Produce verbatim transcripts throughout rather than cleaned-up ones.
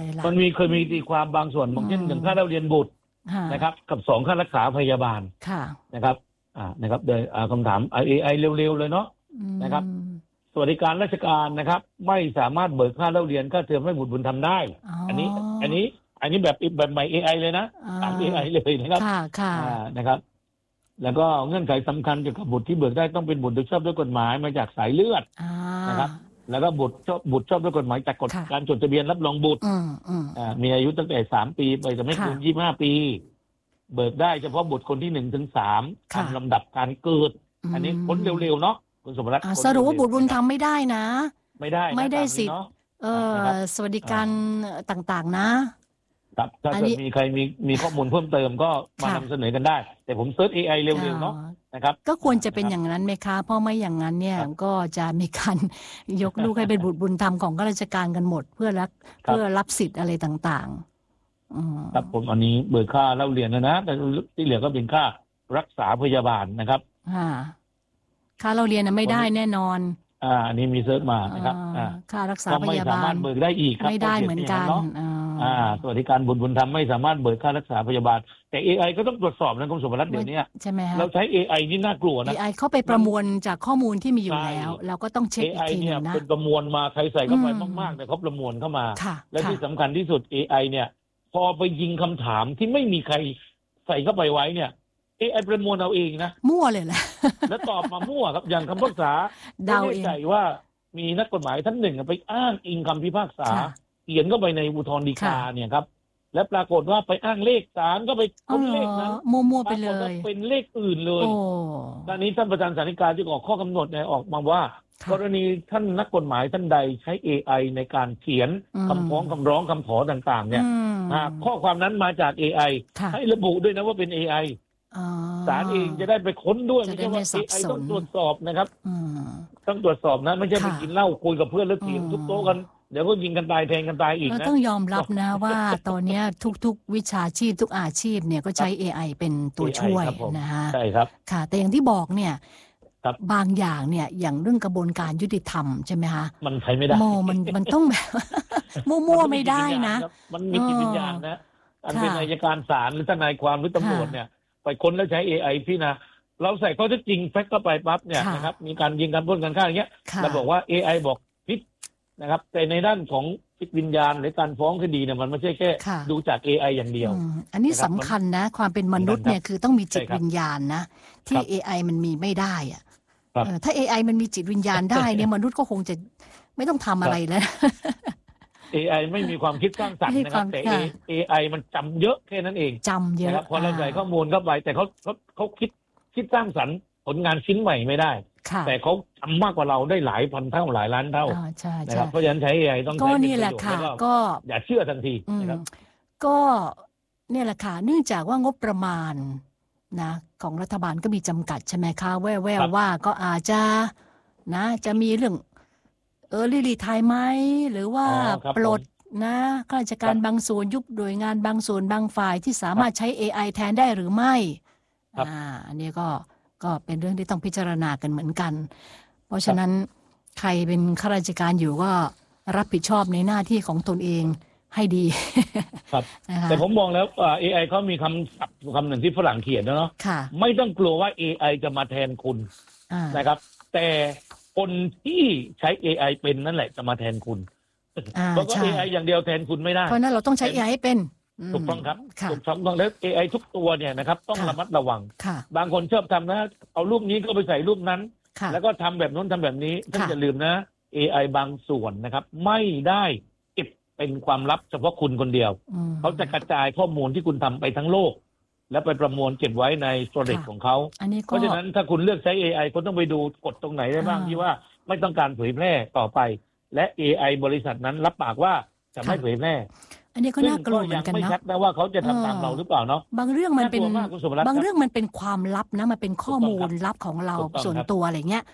ล่ะมันมีเคยมีตีความบางส่วนบางเช่นหนึ่งค่าเล่าเรียนบุตรนะครับกับสองค่ารักษาพยาบาลนะครับอ่านะครับโดยคำถาม เอ ไอ เร็วๆเลยเนาะนะครับสวัสดิการราชการนะครับไม่สามารถเบิกค่าเล่าเรียนค่าเทอมให้บุตรบุญธรรมได้อันนี้อันนี้อันนี้แบบแบบใหม่ เอ ไอ เลยนะตาม เอ ไอ เลยนะครับค่ะนะครับแล้วก็เงื่อนไขสำคัญเกี่ยวกับบุตรที่เบิกได้ต้องเป็นบุตรโดยชอบด้วยกฎหมายมาจากสายเลือดนะครับแล้วก็บุตรชอบบุตรชอบด้วยกฎหมายจากกฎการจดทะเบียนรับรองบุตรมีอายุตั้งแต่สามปีไปจะไม่เกินยี่สิบห้าปีเบิกได้เฉพาะบุตรคนที่หนึ่งถึงสามตามลำดับการเกิดอันนี้พ้นเร็วๆเนาะคุณสมรัตน์สรุปว่าบุตรบุญธรรมไม่ได้นะไม่ได้ไม่ได้สิทธิ์เออสวัสดิการต่างๆนะครับถ้าเกิดมีใครมีมีข้อมูลเพิ่มเติมก็มานำเสนอกันได้แต่ผมเซิร์ช เอ ไอ เร็วๆเนาะนะครับก็ควรจะเป็นอย่างนั้นไหมคะเพราะไม่อย่างนั้นเนี่ยก็จะมีการยกลูกให้เป็นบุตรบุญธรรมของข้าราชการกันหมดเพื่อรับเพื่อรับสิทธิ์อะไรต่างๆครับผมอันนี้เบิกค่าเล่าเรียนนะนะแต่ที่เหลือก็เป็นค่ารักษาพยาบาลนะครับค่าเล่าเรียนไม่ได้แน่นอนอ่าอันนี้มีเซิร์ชมานะครับค่ารักษาพยาบาลไม่สามารถเบิกได้อีกครับไม่ได้เหมือนกันอ่าสวัสดิการบุตรบุญธรรมไม่สามารถเบิกค่ารักษาพยาบาลแต่ เอ ไอ ก็ต้องตรวจสอบนะคุณสมรัตน์เดี๋ยวนี้ใช่ไหมคะเราใช้ เอ ไอ นี่น่ากลัวนะเอ ไอ เข้าไปประมวลจากข้อมูลที่มีอยู่แล้วเราก็ต้องเช็คอีกทีนึงนะเป็นประมวลมาใครใส่เข้าไปมากๆแต่เขาประมวลเข้ามาและที่สำคัญที่สุด เอ ไอ เนี่ยพอไปยิงคำถามที่ไม่มีใครใส่เข้าไปไว้เนี่ยเอไอประมวลเอาเองนะมั่วเลยแหละแล้วตอบมามั่วครับอย่างคำพิพากษาเดาเองใจว่ามีนักกฎหมายท่านหนึ่งไปอ้างอิงคำพิพากษาเขียนเข้าไปในอุทธรณ์ฎีกาเนี่ยครับและปรากฏว่าไปอ้างเลขศาลก็ไปค้นเลขนั้นมั่วๆไปเลยเป็นเลขอื่นเลยตอนนี้ท่านประธานศาลฎีกาจึงออกข้อกำหนดเนี่ยออกมาว่ากรณีท่านนักกฎหมายท่านใดใช้ เอ ไอ ในการเขียนคำฟ้องคำร้องคำขอต่างๆเนี่ยข้อความนั้นมาจาก เอ ไอ ให้ระบุด้วยนะว่าเป็น เอ ไอศาลเองจะได้ไปค้นด้วยไม่ใช่ว่า เอ ไอ ต้องตรวจสอบนะครับต้องตรวจสอบนะไม่ใช่ไปกินเหล้าคุยกับเพื่อนแล้วเถียงทุบโต๊ะกันเดี๋ยวก็ยิงกันตายแทงกันตายอีกนะต้องยอมรับนะว่าตอนนี้ทุกๆวิชาชีพทุกอาชีพเนี่ยก็ใช้ เอ ไอ เป็นตัวช่วยนะฮะใช่ครับค่ะแต่อย่างที่บอกเนี่ยบางอย่างเนี่ยอย่างเรื่องกระบวนการยุติธรรมใช่ไหมคะมันใช้ไม่ได้โมมันมันต้องแบบมั่วๆไม่ได้นะมันมีจิตวิญญาณนะอันเป็นอัยการศาลหรือทนายความหรือตำรวจเนี่ยไปค้นแล้วใช้ เอ ไอ พี่นะเราใส่ข้อเท็จจริงแฟกต์เข้าไปปั๊บเนี่ยนะครับมีการยิงกันพ้นกันฆ่าอย่างเงี้ยเราบอกว่า เอ ไอ บอกพิษนะครับแต่ในด้านของจิตวิญญาณหรือการฟ้องคดีเนี่ยมันไม่ใช่แค่ดูจาก เอ ไอ อย่างเดียวอันนี้สำคัญนะความเป็นมนุษย์เนี่ยคือต้องมีจิตวิญญาณนะที่ เอ ไอ มันมีไม่ได้อะถ้า เอ ไอ มันมีจิตวิญญาณได้เนี่ยมนุษย์ก็คงจะไม่ต้องทำอะไรแล้วเอ ไอ ไม่มีความคิดสร้างสรรค์นะครับแต่ เอ ไอ มันจำเยอะแค่นั้นเองจำเยอะพอเราใส่ข้อมูลเข้าไปแต่เขาเขาเขาคิดคิดสร้างสรรค์ผลงานชิ้นใหม่ไม่ได้แต่เขาทำมากกว่าเราได้หลายพันเท่าหลายล้านเท่านะครับเพราะฉะนั้นใช้ เอ ไอ ต้องใช้ก็นี่แหละค่ะก็อย่าเชื่อทันทีนะครับก็เนี่ยแหละค่ะเนื่องจากว่างบประมาณนะของรัฐบาลก็มีจำกัดใช่ไหมคะแว่วๆว่าก็อาจจะนะจะมีเรื่องเออรีไทร์ไหมหรือว่าปลดนะข้าราชการบางส่วนยุบโดยงานบางส่วนบางฝ่ายที่สามารถใช้ เอ ไอ แทนได้หรือไม่อ่าอันนี้ก็ก็เป็นเรื่องที่ต้องพิจารณากันเหมือนกันเพราะฉะนั้นใครเป็นข้าราชการอยู่ก็รับผิดชอบในหน้าที่ของตนเองให้ดีครับแต่ผมมองแล้ว เอ ไอ เขามีคำศัพท์คำหนึ่งที่ฝรั่งเขียนนะเนาะไม่ต้องกลัวว่า เอ ไอ จะมาแทนคุณนะครับแต่คนที่ใช้ เอ ไอ เป็นนั่นแหละจะมาแทนคุณเพราะว่า เอ ไอ อย่างเดียวแทนคุณไม่ได้เพราะนั้นเราต้องใช้ เอ ไอ ให้เป็นถูกต้องครับถูกต้องแล้ว เอ ไอ ทุกตัวเนี่ยนะครับต้องระมัดระวังบางคนชอบทำนะเอารูปนี้ก็ไปใส่รูปนั้นแล้วก็ทำแบบนู้นทำแบบนี้ท่านอย่าลืมนะ เอ ไอ บางส่วนนะครับไม่ได้เก็บเป็นความลับเฉพาะคุณคนเดียวเขาจะกระจายข้อมูลที่คุณทำไปทั้งโลกแล้วไปประมวลเก็บไว้ในสโตรจของเขาเพราะฉะนั้นถ้าคุณเลือกใช้ เอ ไอ คุณต้องไปดูกฎตรงไหนได้บ้างที่ว่าไม่ต้องการเผยแพร่ต่อไปและ เอ ไอ บริษัทนั้นรับปากว่าจะไม่เผยแพร่อันนี้ก็น่ากลัวเหมือนกันเนาะไม่ชัดนะว่าเขาจะทำตามเราหรือเปล่าเนาะบางเรื่องมันเป็นบางเรื่องมันเป็นความลับนะมันเป็นข้อมูลลับของเราส่วนตัวอะไรเงี้ย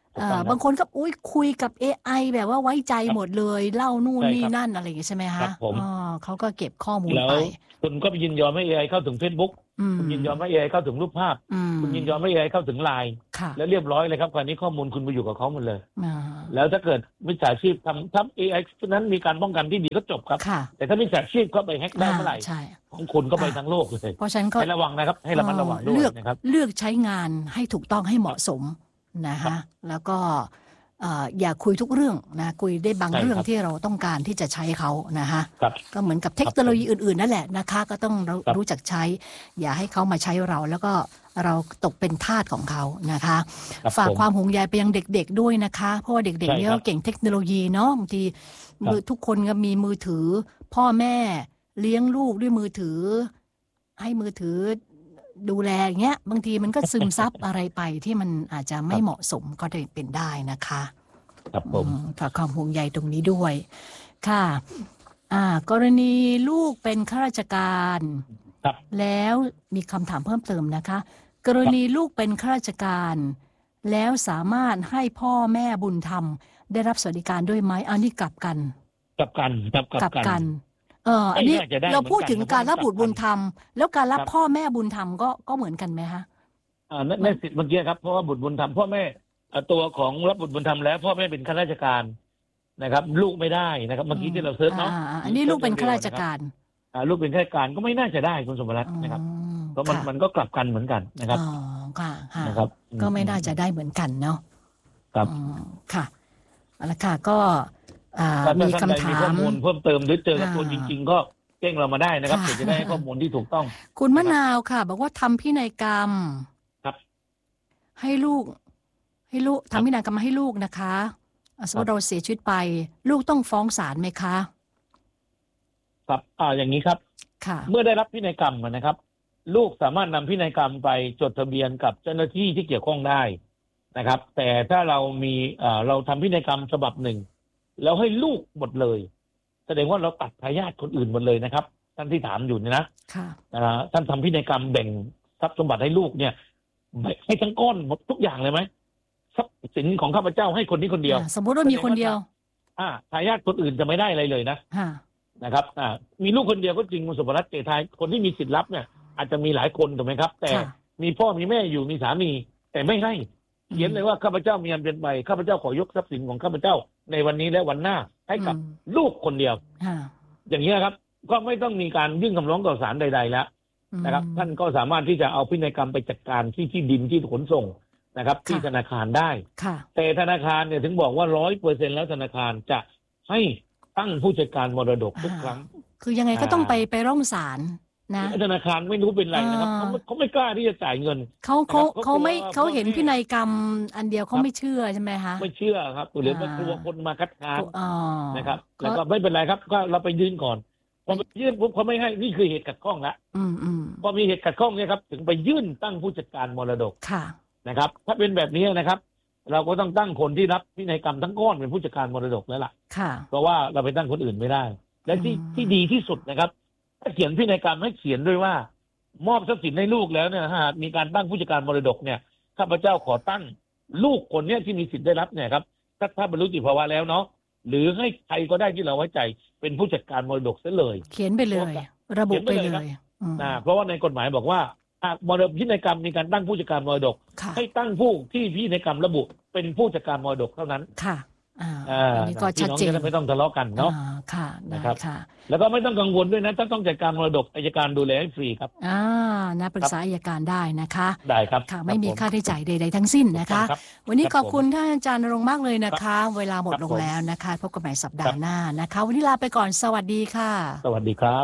บางคนก็อุ้ยคุยกับ เอ ไอ แบบว่าไว้ใจหมดเลยเล่านู่นนี่นั่นอะไรอย่างเงี้ยใช่ไหมฮะอ๋อเขาก็เก็บข้อมูลไปคุณก็ไปยินยอมให้ เอ ไอ เข้าถึง Facebook คุณยินยอมให้ เอ ไอ เข้าถึงรูปภาพคุณยินยอมให้ เอ ไอ เข้าถึง ไลน์ แล้วเรียบร้อยเลยครับคราวนี้ข้อมูลคุณไปอยู่กับเขาหมดเลยแล้วถ้าเกิดมิจฉาชีพทำทำ เอ ไอ นั้นมีการป้องกันที่ดีก็จบครับแต่ถ้ามิจฉาชีพเข้าไปแฮกได้เมื่อไหร่ของคุณก็ไปทั้งโลกเลยเพราะฉะนั้นก็ให้ระวังนะครับให้ระมัดระวังด้วยนะครับเลือกใช้งานให้ถูกต้องให้เหมาะสมนะฮะแล้วก็อย่าคุยทุกเรื่องนะคุยได้บางเรื่องที่เราต้องการที่จะใช้เขานะฮะก็เหมือนกับเทคโนโลยีอื่นๆนั่นแหละนะคะก็ต้องรู้จักใช้อย่าให้เขามาใช้เราแล้วก็เราตกเป็นทาสของเขานะคะฝากความห่วงใยไปยังเด็กๆด้วยนะคะเพราะว่าเด็กๆเนี่ยเก่งเทคโนโลยีเนาะบางทีทุกคนก็มีมือถือพ่อแม่เลี้ยงลูกด้วยมือถือให้มือถือดูแลอย่างเงี้ยบางทีมันก็ซึมซับอะไรไปที่มันอาจจะไม่เหมาะสมก็ได้เป็นได้นะคะครับผมฝากความห่วงใยตรงนี้ด้วยค่ะอ่ากรณีลูกเป็นข้าราชการแล้วมีคำถามเพิ่มเติมนะคะกรณีลูกเป็นข้าราชการแล้วสามารถให้พ่อแม่บุญธรรมได้รับสวัสดิการด้วยไหมอันนี้กลับกันกลับกันกลับกลับกันเอออันนี้เราพูดถึงการรับบุตรบุญธรรมแล้วการรับพ่อแม่บุญธรรมก็ก็เหมือนกันไหมคะอ่าในสิทธิ์เมื่อกี้ครับเพราะว่าบุตรบุญธรรมพ่อแม่ตัวของรับบุตรบุญธรรมแล้วพ่อแม่เป็นข้าราชการนะครับลูกไม่ได้นะครับเมื่อกี้ที่เราเซิร์ชเนาะอันนี้ลูกเป็นข้าราชการอ่าลูกเป็นข้าราชการก็ไม่น่าจะได้คุณสมรัตน์นะครับเพราะมันมันก็กลับกันเหมือนกันนะครับอ๋อค่ะนะครับก็ไม่น่าจะได้เหมือนกันเนาะครับค่ะเอาละค่ะก็มีคำถามข้อมูลเพิ่มเติมหรือเจอกับตัวจริงๆก็แจ้งเรามาได้นะครับเพื่อจะได้ข้อมูลที่ถูกต้องคุณมะนาวค่ะบอกว่าทำพินัยกรรมครับให้ลูกให้ลูกทำพินัยกรรมให้ลูกนะคะสมมติเราเสียชีวิตไปลูกต้องฟ้องศาลไหมคะครับอ่าอย่างนี้ครับค่ะเมื่อได้รับพินัยกรรมนะครับลูกสามารถนำพินัยกรรมไปจดทะเบียนกับเจ้าหน้าที่ที่เกี่ยวข้องได้นะครับแต่ถ้าเรามีอ่าเราทำพินัยกรรมฉบับหนึ่งแล้วให้ลูกหมดเลยแสดงว่าเราตัดทายาทคนอื่นหมดเลยนะครับท่านที่ถามอยู่เนี่ยนะค่ะท่านทำพินัยกรรมแบ่งทรัพย์สมบัติให้ลูกเนี่ยให้ทั้งก้อนหมดทุกอย่างเลยไหมทรัพย์สินของข้าพเจ้าให้คนนี้คนเดียวสมมติว่ามีคนเดียวอ่าทายาทคนอื่นจะไม่ได้อะไรเลยนะนะครับอ่ามีลูกคนเดียวก็จริงคุณสุภรัตน์แต่ทายคนที่มีสิทธิ์รับเนี่ยอาจจะมีหลายคนถูกไหมครับแต่มีพ่อมีแม่อยู่มีสามีแต่ไม่ให้เขียนเลยว่าข้าพเจ้ามีอันเป็นไปข้าพเจ้าขอยกทรัพย์สินของข้าพเจ้าในวันนี้และวันหน้าให้กับลูกคนเดียวอย่างนี้ครับก็ไม่ต้องมีการยื่นคำร้องต่อศาลใดๆแล้วนะครับท่านก็สามารถที่จะเอาพินัยกรรมไปจัดการที่ที่ดินที่ขนส่งนะครับที่ธนาคารได้แต่ธนาคารเนี่ยถึงบอกว่าร้อยเปอร์เซ็นต์แล้วธนาคารจะให้ตั้งผู้จัดการมรดกทุกครั้งคือยังไงก็ต้องไปไปร้องศาลนะธนาคารไม่รู้เป็นไรนะครับเขาเขาไม่กล้าที่จะจ่ายเงินเขาเขาเขาไม่เขาเห็นพินัยกรรมอันเดียวเขาไม่เชื่อใช่ไหมคะไม่เชื่อครับหรือว่ากลัวคนมาคัดค้านนะครับแล้วก็ไม่เป็นไรครับก็เราไปยื่นก่อนพอไปยื่นปุ๊บเขาไม่ให้นี่คือเหตุขัดข้องละพอมีเหตุขัดข้องเนี่ยครับถึงไปยื่นตั้งผู้จัดการมรดกนะครับถ้าเป็นแบบนี้นะครับเราก็ต้องตั้งคนที่รับพินัยกรรมทั้งก้อนเป็นผู้จัดการมรดกแล้วล่ะเพราะว่าเราไปตั้งคนอื่นไม่ได้และที่ที่ดีที่สุดนะครับถ้าเขียนพินัยกรรมให้เขียนด้วยว่ามอบทรัพย์สินให้ลูกแล้วเนี่ยหากมีการตั้งผู้จัดการมรดกเนี่ยข้าพเจ้าขอตั้งลูกคนเนี้ยที่มีสิทธิ์ได้รับเนี่ยครับถ้าถ้าบรรลุนิติภาวะแล้วเนาะหรือให้ใครก็ได้ที่เราไว้ใจเป็นผู้จัดการมรดกเสียเลยเขียนไปเลยระบุไปเลยนะเพราะว่าในกฎหมายบอกว่าหากมรดกพินัยกรรมมีการตั้งผู้จัดการมรดกให้ตั้งผู้ที่พินัยกรรมระบุเป็นผู้จัดการมรดกเท่านั้นค่ะอ่าอันนี้ก็ชัดเจนไม่ต้องทะเลาะกันเนาะค่ะนะครับแล้วก็ไม่ต้องกังวลด้วยนะถ้าต้องจัดการมรดกอัยการดูแลให้ฟรีครับอ่านะปรึกษาอัยการได้นะคะได้ครับค่ะไม่มีค่าใช้จ่ายใดๆทั้งสิ้นนะคะวันนี้ขอบคุณท่านอาจารย์ณรงค์มากเลยนะคะเวลาหมดลงแล้วนะคะพบกันใหม่สัปดาห์หน้านะคะวันนี้ลาไปก่อนสวัสดีค่ะสวัสดีครับ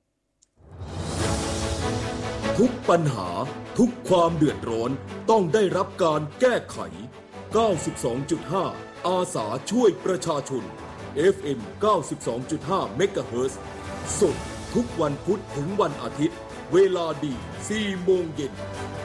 ทุกปัญหาทุกความเดือดร้อนต้องได้รับการแก้ไข เก้าสิบสองจุดห้า อาสาช่วยประชาชน เอฟ เอ็ม เก้าสิบสองจุดห้า เมกะเฮิรตซ์สดทุกวันพุธถึงวันอาทิตย์เวลาดี สี่โมงเย็น